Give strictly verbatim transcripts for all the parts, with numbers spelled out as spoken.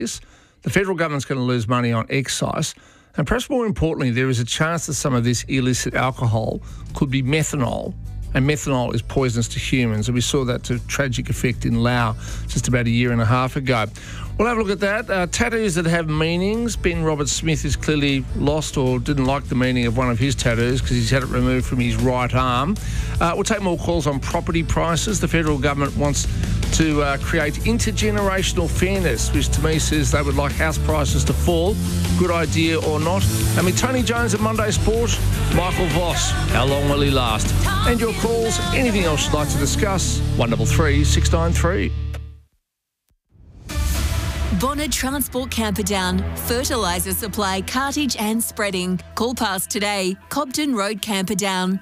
this. The federal government's going to lose money on excise. And perhaps more importantly, there is a chance that some of this illicit alcohol could be methanol. And methanol is poisonous to humans. And we saw that to tragic effect in Laos just about a year and a half ago. We'll have a look at that. Uh, tattoos that have meanings. Ben Roberts-Smith is clearly lost or didn't like the meaning of one of his tattoos because he's had it removed from his right arm. Uh, we'll take more calls on property prices. The federal government wants to uh, create intergenerational fairness, which to me says they would like house prices to fall. Good idea or not? And with Tony Jones at Monday Sport, Michael Voss, how long will he last? And your calls, anything else you'd like to discuss, one double three six nine three. Bonner Transport Camperdown. Fertiliser supply, cartage and spreading. Call past today. Cobden Road Camperdown.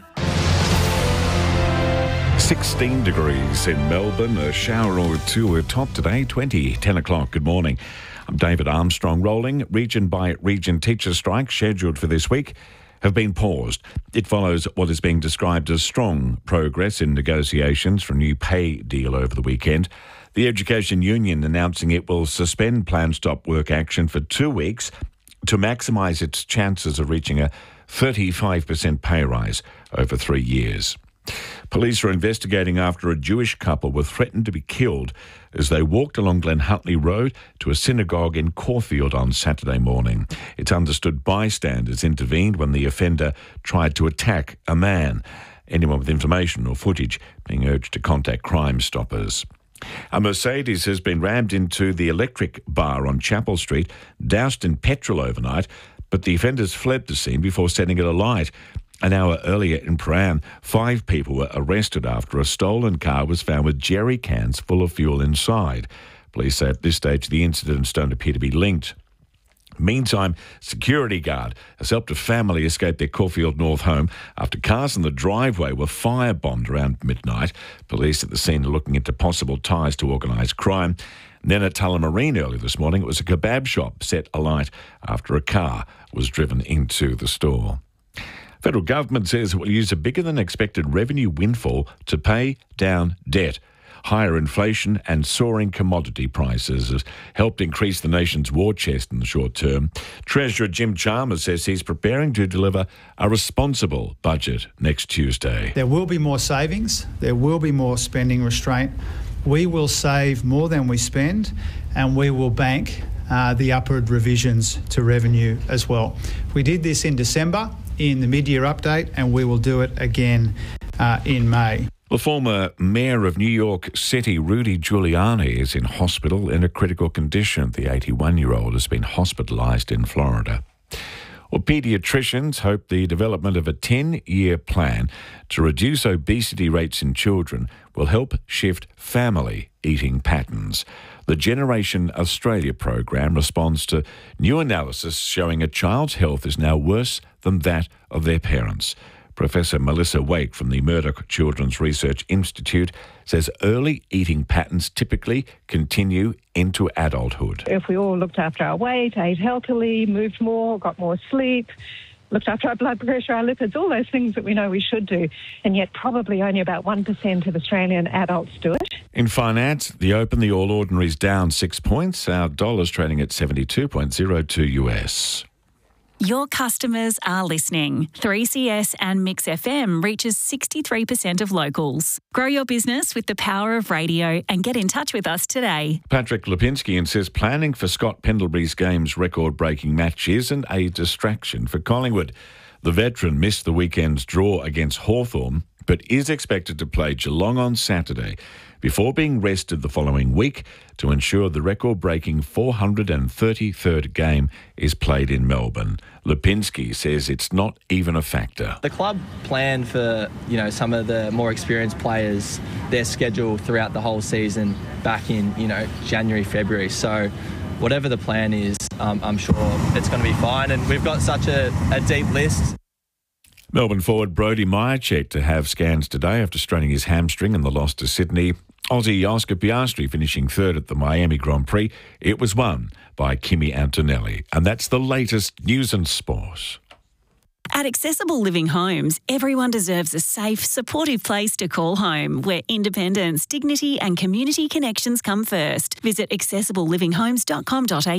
sixteen degrees in Melbourne, a shower or two at top today, twenty, ten o'clock. Good morning. I'm David Armstrong. Rolling region by region teacher strikes scheduled for this week have been paused. It follows what is being described as strong progress in negotiations for a new pay deal over the weekend. The Education Union announcing it will suspend planned stop work action for two weeks to maximise its chances of reaching a thirty-five percent pay rise over three years. Police are investigating after a Jewish couple were threatened to be killed as they walked along Glen Huntly Road to a synagogue in Caulfield on Saturday morning. It's understood bystanders intervened when the offender tried to attack a man. Anyone with information or footage being urged to contact Crime Stoppers. A Mercedes has been rammed into the Electric Bar on Chapel Street, doused in petrol overnight, but the offenders fled the scene before setting it alight. An hour earlier in Prahran, five people were arrested after a stolen car was found with jerry cans full of fuel inside. Police say at this stage the incidents don't appear to be linked. Meantime, security guard has helped a family escape their Caulfield North home after cars in the driveway were firebombed around midnight. Police at the scene are looking into possible ties to organised crime. And then at Tullamarine early this morning, it was a kebab shop set alight after a car was driven into the store. Federal government says it will use a bigger-than-expected revenue windfall to pay down debt. Higher inflation and soaring commodity prices has helped increase the nation's war chest in the short term. Treasurer Jim Chalmers says he's preparing to deliver a responsible budget next Tuesday. There will be more savings. There will be more spending restraint. We will save more than we spend, and we will bank uh, the upward revisions to revenue as well. We did this in December in the mid-year update, and we will do it again uh, in May. The former mayor of New York City, Rudy Giuliani, is in hospital in a critical condition. The eighty-one-year-old has been hospitalised in Florida. Well, paediatricians hope the development of a ten-year plan to reduce obesity rates in children will help shift family eating patterns. The Generation Australia program responds to new analysis showing a child's health is now worse than that of their parents. Professor Melissa Wake from the Murdoch Children's Research Institute says early eating patterns typically continue into adulthood. If we all looked after our weight, ate healthily, moved more, got more sleep, looked after our blood pressure, our lipids, all those things that we know we should do, and yet probably only about one percent of Australian adults do it. In finance, the Open, the All Ordinary's down six points. Our dollar's trading at seventy-two point zero two U S. Your customers are listening. three C S and Mix F M reaches sixty-three percent of locals. Grow your business with the power of radio and get in touch with us today. Patrick Lipinski says planning for Scott Pendlebury's game's record-breaking match isn't a distraction for Collingwood. The veteran missed the weekend's draw against Hawthorn, but is expected to play Geelong on Saturday before being rested the following week to ensure the record-breaking four hundred thirty-third game is played in Melbourne. Lipinski says it's not even a factor. The club planned for, you know, some of the more experienced players, their schedule throughout the whole season back in, you know, January, February. So whatever the plan is, um, I'm sure it's going to be fine. And we've got such a, a deep list. Melbourne forward Brodie Meyercheck to have scans today after straining his hamstring in the loss to Sydney. Aussie Oscar Piastri finishing third at the Miami Grand Prix. It was won by Kimi Antonelli. And that's the latest news and sport. At Accessible Living Homes, everyone deserves a safe, supportive place to call home, where independence, dignity and community connections come first. Visit accessible living homes dot com dot a u.